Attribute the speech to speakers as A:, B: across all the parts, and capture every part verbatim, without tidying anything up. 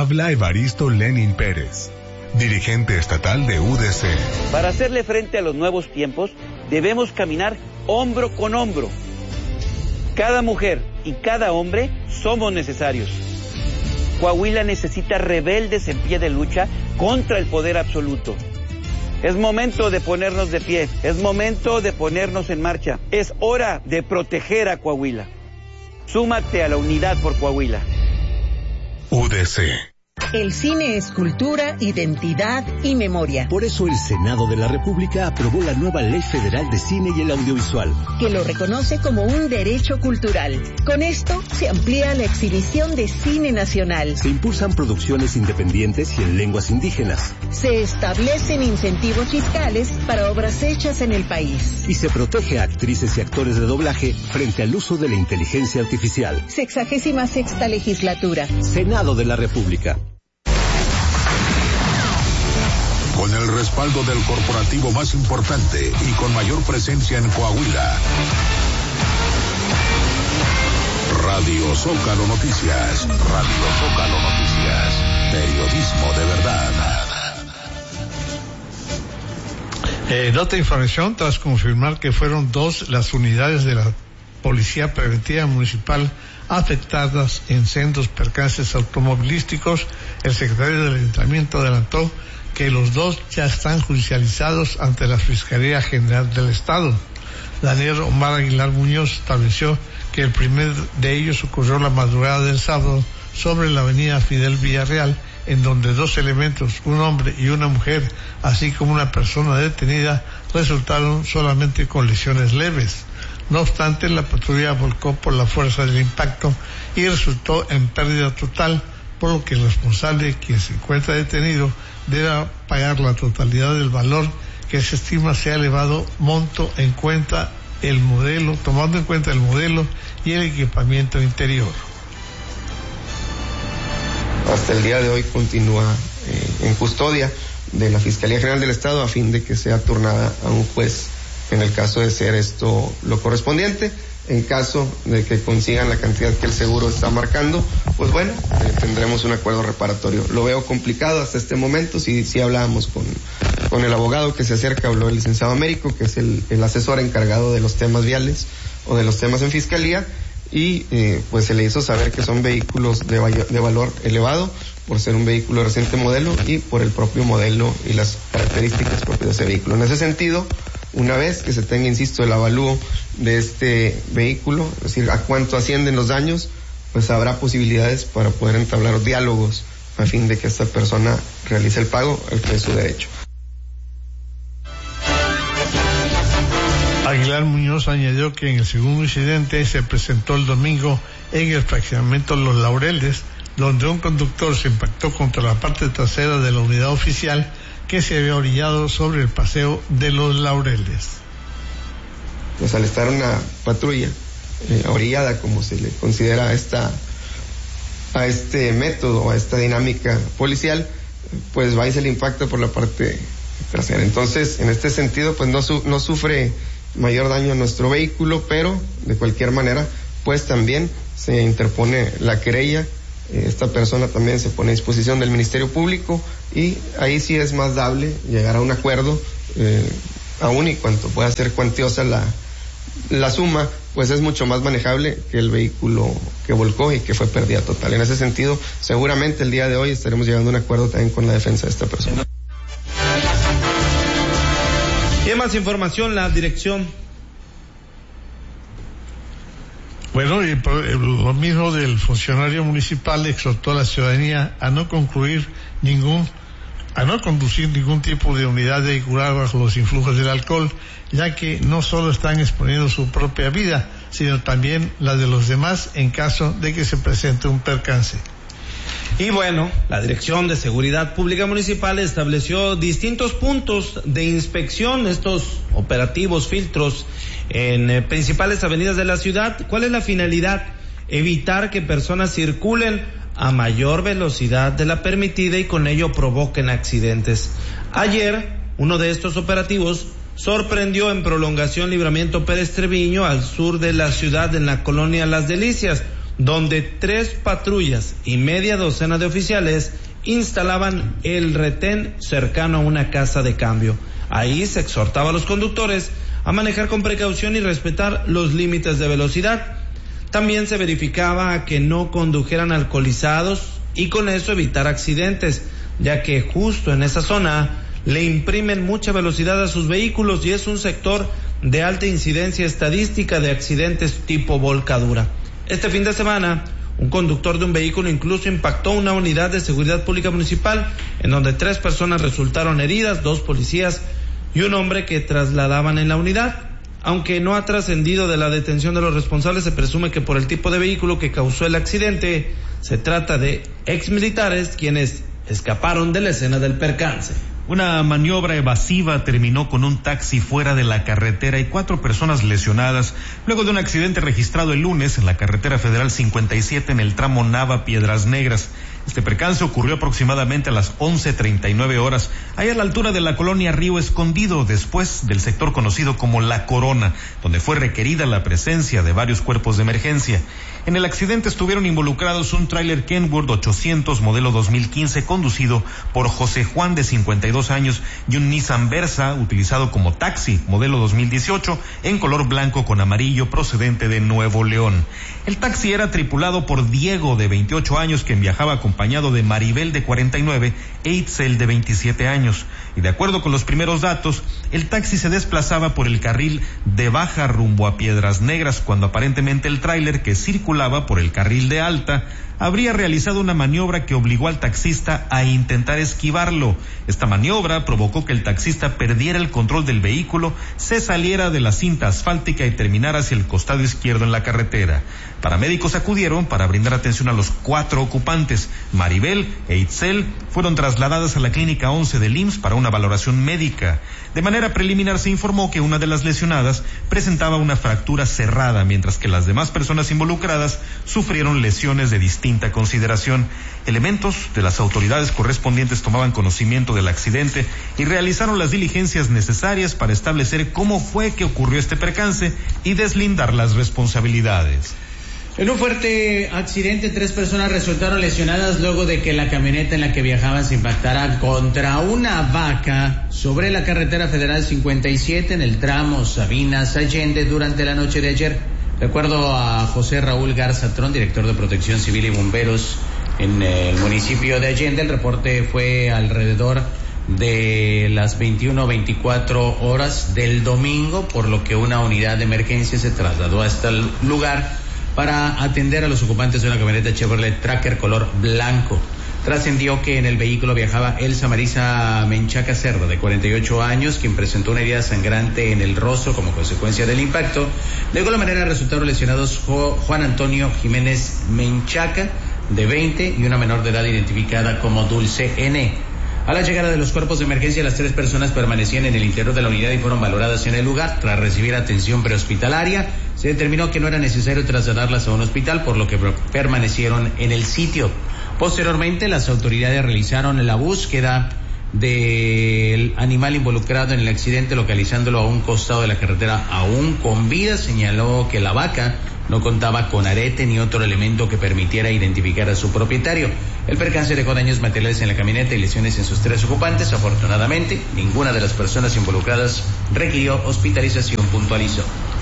A: Habla Evaristo Lenin Pérez, dirigente estatal de U D C.
B: Para hacerle frente a los nuevos tiempos, debemos caminar hombro con hombro. Cada mujer y cada hombre somos necesarios. Coahuila necesita rebeldes en pie de lucha contra el poder absoluto. Es momento de ponernos de pie, es momento de ponernos en marcha. Es hora de proteger a Coahuila. Súmate a la unidad por Coahuila.
A: U D C.
C: El cine es cultura, identidad y memoria.
D: Por eso el Senado de la República aprobó la nueva Ley Federal de Cine y el Audiovisual,
C: que lo reconoce como un derecho cultural. Con esto se amplía la exhibición de cine nacional.
D: Se impulsan producciones independientes y en lenguas indígenas.
C: Se establecen incentivos fiscales para obras hechas en el país.
D: Y se protege a actrices y actores de doblaje frente al uso de la inteligencia artificial.
C: Sexagésima sexta legislatura.
D: Senado de la República.
A: Con el respaldo del corporativo más importante y con mayor presencia en Coahuila. Radio Zócalo Noticias. Radio Zócalo Noticias. Periodismo de verdad.
E: Eh, nota información tras confirmar que fueron dos las unidades de la Policía Preventiva Municipal afectadas en sendos percances automovilísticos. El secretario del Ayuntamiento adelantó que los dos ya están judicializados ante la Fiscalía General del Estado. Daniel Omar Aguilar Muñoz estableció que el primer de ellos ocurrió la madrugada del sábado sobre la avenida Fidel Villarreal, en donde dos elementos, un hombre y una mujer, así como una persona detenida, resultaron solamente con lesiones leves. No obstante, la patrulla volcó por la fuerza del impacto y resultó en pérdida total, por lo que el responsable, quien se encuentra detenido, debe pagar la totalidad del valor que se estima se ha elevado monto en cuenta el modelo, tomando en cuenta el modelo y el equipamiento interior.
F: Hasta el día de hoy continúa eh, en custodia de la Fiscalía General del Estado a fin de que sea turnada a un juez en el caso de ser esto lo correspondiente. En caso de que consigan la cantidad que el seguro está marcando, pues bueno, eh, tendremos un acuerdo reparatorio. Lo veo complicado hasta este momento. Si, si hablábamos con, con el abogado que se acerca, habló el licenciado Américo, que es el, el asesor encargado de los temas viales o de los temas en fiscalía, y eh, pues se le hizo saber que son vehículos de, de valor elevado por ser un vehículo de reciente modelo y por el propio modelo y las características propias de ese vehículo. En ese sentido, una vez que se tenga, insisto, el avalúo de este vehículo, es decir, a cuánto ascienden los daños, pues habrá posibilidades para poder entablar diálogos a fin de que esta persona realice el pago al que es su derecho.
E: Aguilar Muñoz añadió que en el segundo incidente se presentó el domingo en el fraccionamiento Los Laureles, donde un conductor se impactó contra la parte trasera de la unidad oficial que se había orillado sobre el paseo de Los Laureles.
F: Pues al estar una patrulla eh, orillada, como se le considera a esta a este método, a esta dinámica policial, pues va y se le impacta por la parte trasera. Entonces, en este sentido, pues no, su, no sufre mayor daño a nuestro vehículo, pero de cualquier manera, pues también se interpone la querella. Esta persona también se pone a disposición del Ministerio Público y ahí sí es más dable llegar a un acuerdo, eh, aún y cuanto pueda ser cuantiosa la, la suma, pues es mucho más manejable que el vehículo que volcó y que fue pérdida total. En ese sentido, seguramente el día de hoy estaremos llegando a un acuerdo también con la defensa de esta persona.
G: Y más información, la dirección.
E: Bueno, y lo mismo del funcionario municipal exhortó a la ciudadanía a no concluir ningún, a no conducir ningún tipo de unidad vehicular bajo los influjos del alcohol, ya que no solo están exponiendo su propia vida, sino también la de los demás en caso de que se presente un percance.
G: Y bueno, la Dirección de Seguridad Pública Municipal estableció distintos puntos de inspección, estos operativos, filtros en eh, principales avenidas de la ciudad. ¿Cuál es la finalidad? Evitar que personas circulen a mayor velocidad de la permitida y con ello provoquen accidentes. Ayer, uno de estos operativos sorprendió en prolongación Libramiento Pérez Treviño, al sur de la ciudad, en la colonia Las Delicias, donde tres patrullas y media docena de oficiales instalaban el retén cercano a una casa de cambio. Ahí se exhortaba a los conductores a manejar con precaución y respetar los límites de velocidad. También se verificaba que no condujeran alcoholizados y con eso evitar accidentes, ya que justo en esa zona le imprimen mucha velocidad a sus vehículos y es un sector de alta incidencia estadística de accidentes tipo volcadura. Este fin de semana, un conductor de un vehículo incluso impactó una unidad de seguridad pública municipal, en donde tres personas resultaron heridas, dos policías y un hombre que trasladaban en la unidad. Aunque no ha trascendido de la detención de los responsables, se presume que por el tipo de vehículo que causó el accidente, se trata de exmilitares quienes escaparon de la escena del percance.
H: Una maniobra evasiva terminó con un taxi fuera de la carretera y cuatro personas lesionadas luego de un accidente registrado el lunes en la carretera federal cincuenta y siete en el tramo Nava-Piedras Negras. Este percance ocurrió aproximadamente a las once treinta y nueve horas, ahí a la altura de la colonia Río Escondido, después del sector conocido como La Corona, donde fue requerida la presencia de varios cuerpos de emergencia. En el accidente estuvieron involucrados un tráiler Kenworth ochocientos modelo dos mil quince conducido por José Juan de cincuenta y dos años y un Nissan Versa utilizado como taxi modelo dos mil dieciocho en color blanco con amarillo procedente de Nuevo León. El taxi era tripulado por Diego de veintiocho años, quien viajaba acompañado de Maribel de cuarenta y nueve e Itzel de veintisiete años. Y de acuerdo con los primeros datos, el taxi se desplazaba por el carril de baja rumbo a Piedras Negras cuando aparentemente el tráiler que circulaba por el carril de alta habría realizado una maniobra que obligó al taxista a intentar esquivarlo. Esta maniobra provocó que el taxista perdiera el control del vehículo, se saliera de la cinta asfáltica y terminara hacia el costado izquierdo en la carretera. Paramédicos acudieron para brindar atención a los cuatro ocupantes. Maribel e Itzel fueron trasladadas a la clínica once del I M S S para una valoración médica. De manera preliminar se informó que una de las lesionadas presentaba una fractura cerrada, mientras que las demás personas involucradas sufrieron lesiones de distinta consideración. Elementos de las autoridades correspondientes tomaban conocimiento del accidente y realizaron las diligencias necesarias para establecer cómo fue que ocurrió este percance y deslindar las responsabilidades.
I: En un fuerte accidente, tres personas resultaron lesionadas luego de que la camioneta en la que viajaban se impactara contra una vaca sobre la carretera federal cincuenta y siete en el tramo Sabinas Allende durante la noche de ayer. De acuerdo a José Raúl Garzatrón, director de Protección Civil y Bomberos en el municipio de Allende, el reporte fue alrededor de las veintiuno veinticuatro horas del domingo, por lo que una unidad de emergencia se trasladó hasta el lugar para atender a los ocupantes de una camioneta Chevrolet Tracker color blanco. Trascendió que en el vehículo viajaba Elsa Marisa Menchaca Cerda, de cuarenta y ocho años, quien presentó una herida sangrante en el rostro como consecuencia del impacto. De igual manera resultaron lesionados Juan Antonio Jiménez Menchaca, de veinte, y una menor de edad identificada como Dulce N. A la llegada de los cuerpos de emergencia, las tres personas permanecían en el interior de la unidad y fueron valoradas en el lugar. Tras recibir atención prehospitalaria, se determinó que no era necesario trasladarlas a un hospital, por lo que permanecieron en el sitio. Posteriormente, las autoridades realizaron la búsqueda del animal involucrado en el accidente, localizándolo a un costado de la carretera aún con vida. Señaló que la vaca no contaba con arete ni otro elemento que permitiera identificar a su propietario. El percance dejó daños materiales en la camioneta y lesiones en sus tres ocupantes. Afortunadamente, ninguna de las personas involucradas requirió hospitalización, puntualizó.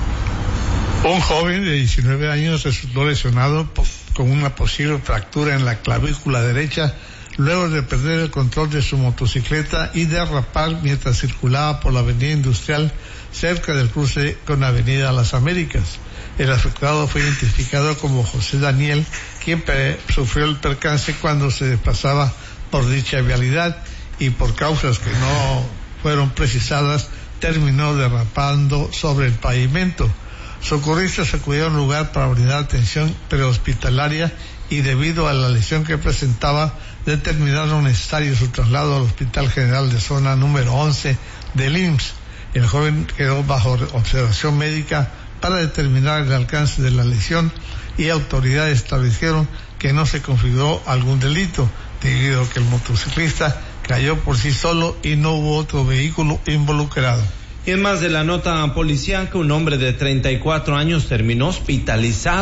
E: Un joven de diecinueve años resultó lesionado con una posible fractura en la clavícula derecha luego de perder el control de su motocicleta y derrapar mientras circulaba por la avenida Industrial cerca del cruce con la avenida Las Américas. El afectado fue identificado como José Daniel, quien pe- sufrió el percance cuando se desplazaba por dicha vialidad y por causas que no fueron precisadas terminó derrapando sobre el pavimento. Socorristas acudieron al lugar para brindar atención prehospitalaria y debido a la lesión que presentaba determinaron necesario su traslado al Hospital General de Zona número once del I M S S. El joven quedó bajo observación médica para determinar el alcance de la lesión y autoridades establecieron que no se configuró algún delito debido a que el motociclista cayó por sí solo y no hubo otro vehículo involucrado.
G: Y en más de la nota policíaca, un hombre de treinta y cuatro años terminó hospitalizado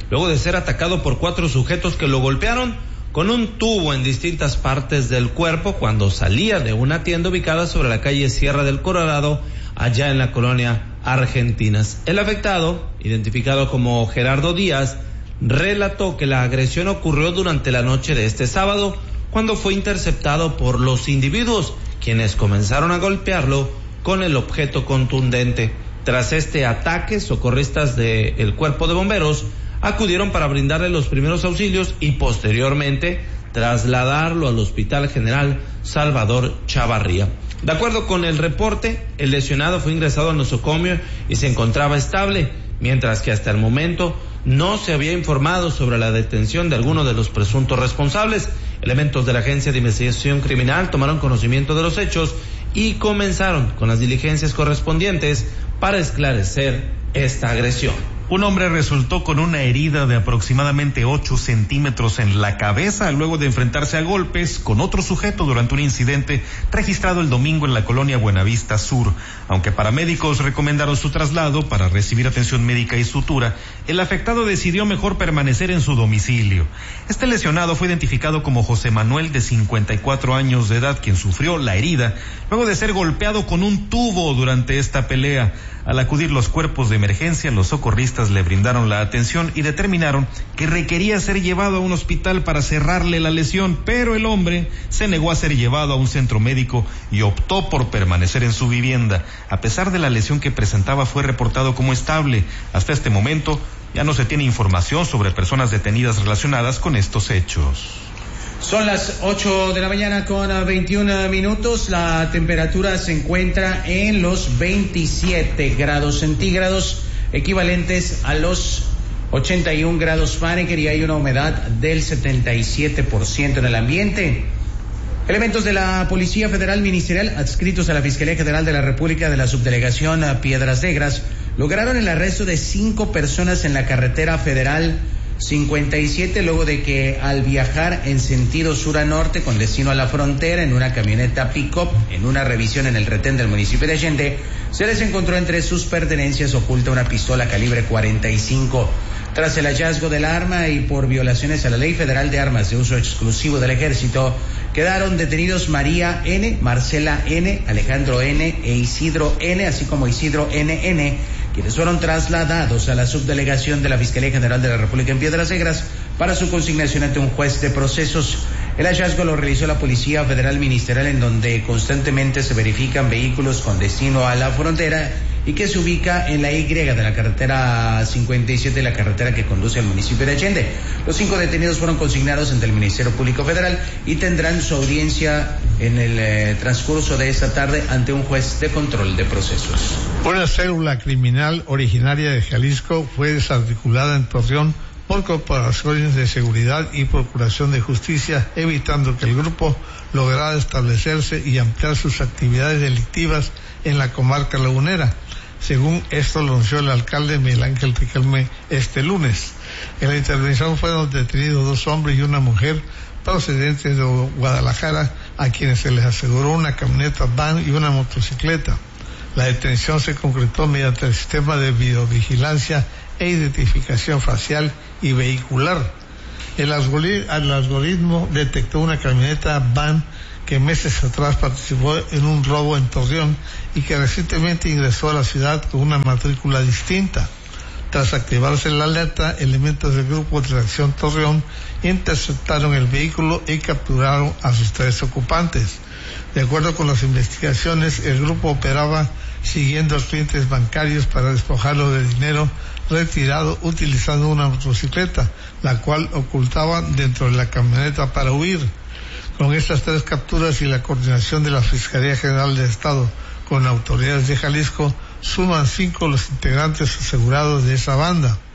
G: luego de ser atacado por cuatro sujetos que lo golpearon con un tubo en distintas partes del cuerpo cuando salía de una tienda ubicada sobre la calle Sierra del Colorado, allá en la colonia Argentinas. El afectado, identificado como Gerardo Díaz, relató que la agresión ocurrió durante la noche de este sábado, cuando fue interceptado por los individuos, quienes comenzaron a golpearlo con el objeto contundente. Tras este ataque, socorristas del Cuerpo de Bomberos acudieron para brindarle los primeros auxilios y posteriormente trasladarlo al Hospital General Salvador Chavarría. De acuerdo con el reporte, el lesionado fue ingresado al nosocomio y se encontraba estable, mientras que hasta el momento no se había informado sobre la detención de alguno de los presuntos responsables. Elementos de la Agencia de Investigación Criminal tomaron conocimiento de los hechos y comenzaron con las diligencias correspondientes para esclarecer esta agresión.
H: Un hombre resultó con una herida de aproximadamente ocho centímetros en la cabeza luego de enfrentarse a golpes con otro sujeto durante un incidente registrado el domingo en la colonia Buenavista Sur. Aunque paramédicos recomendaron su traslado para recibir atención médica y sutura, el afectado decidió mejor permanecer en su domicilio. Este lesionado fue identificado como José Manuel, de cincuenta y cuatro años de edad, quien sufrió la herida luego de ser golpeado con un tubo durante esta pelea. Al acudir los cuerpos de emergencia, los socorristas le brindaron la atención y determinaron que requería ser llevado a un hospital para cerrarle la lesión, pero el hombre se negó a ser llevado a un centro médico y optó por permanecer en su vivienda. A pesar de la lesión que presentaba, fue reportado como estable. Hasta este momento ya no se tiene información sobre personas detenidas relacionadas con estos hechos.
I: Son las ocho de la mañana con veintiún minutos. La temperatura se encuentra en los veintisiete grados centígrados, equivalentes a los ochenta y un grados Fahrenheit, y hay una humedad del setenta y siete por ciento en el ambiente. Elementos de la Policía Federal Ministerial adscritos a la Fiscalía General de la República de la Subdelegación a Piedras Negras lograron el arresto de cinco personas en la carretera federal cincuenta y siete, luego de que al viajar en sentido sur a norte con destino a la frontera en una camioneta pick-up, en una revisión en el retén del municipio de Allende, se les encontró entre sus pertenencias oculta una pistola calibre cuarenta y cinco. Tras el hallazgo del arma y por violaciones a la Ley Federal de Armas de Uso Exclusivo del Ejército, quedaron detenidos María N., Marcela N., Alejandro N. e Isidro N., así como Isidro N N, quienes fueron trasladados a la subdelegación de la Fiscalía General de la República en Piedras Negras para su consignación ante un juez de procesos. El hallazgo lo realizó la Policía Federal Ministerial, en donde constantemente se verifican vehículos con destino a la frontera y que se ubica en la Y de la carretera cincuenta y siete, la carretera que conduce al municipio de Allende. Los cinco detenidos fueron consignados ante el Ministerio Público Federal y tendrán su audiencia en el eh, transcurso de esta tarde ante un juez de control de procesos.
E: Una célula criminal originaria de Jalisco fue desarticulada en Torreón por corporaciones de seguridad y procuración de justicia, evitando que el grupo lograra establecerse y ampliar sus actividades delictivas en la comarca lagunera. Según esto lo anunció el alcalde Miguel Ángel Riquelme este lunes. En la intervención fueron detenidos dos hombres y una mujer procedentes de Guadalajara, a quienes se les aseguró una camioneta van y una motocicleta. La detención se concretó mediante el sistema de videovigilancia e identificación facial y vehicular. El algoritmo detectó una camioneta van que meses atrás participó en un robo en Torreón y que recientemente ingresó a la ciudad con una matrícula distinta. Tras activarse la alerta, elementos del Grupo de Reacción Torreón interceptaron el vehículo y capturaron a sus tres ocupantes. De acuerdo con las investigaciones, el grupo operaba siguiendo a clientes bancarios para despojarlos de dinero retirado utilizando una motocicleta, la cual ocultaban dentro de la camioneta para huir. Con estas tres capturas y la coordinación de la Fiscalía General del Estado con autoridades de Jalisco, suman cinco los integrantes asegurados de esa banda.